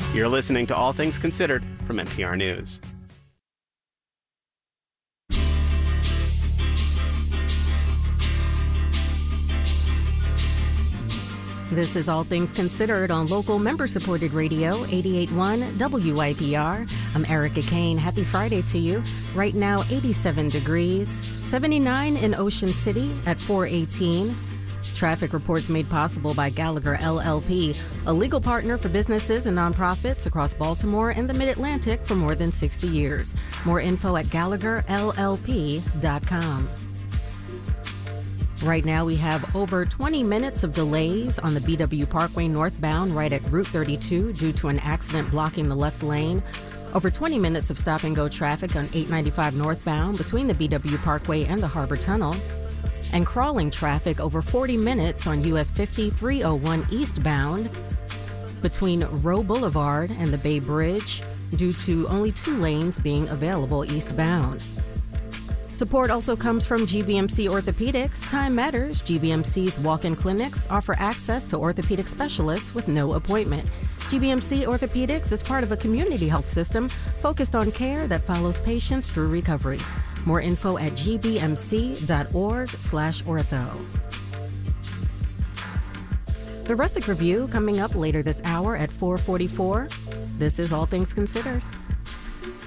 You're listening to All Things Considered from NPR News. This is All Things Considered on local member-supported radio, 88.1 WYPR. I'm Erica Kane. Happy Friday to you. Right now, 87 degrees, 79 in Ocean City at 418. Traffic reports made possible by Gallagher LLP, a legal partner for businesses and nonprofits across Baltimore and the Mid-Atlantic for more than 60 years. More info at GallagherLLP.com. Right now, we have over 20 minutes of delays on the BW Parkway northbound right at Route 32 due to an accident blocking the left lane. Over 20 minutes of stop-and-go traffic on 895 northbound between the BW Parkway and the Harbor Tunnel. And crawling traffic over 40 minutes on US 5301 eastbound between Roe Boulevard and the Bay Bridge due to only 2 lanes being available eastbound. Support also comes from GBMC Orthopedics. Time matters. GBMC's walk-in clinics offer access to orthopedic specialists with no appointment. GBMC Orthopedics is part of a community health system focused on care that follows patients through recovery. More info at gbmc.org/ortho. The Resic Review coming up later this hour at 4:44. This is All Things Considered.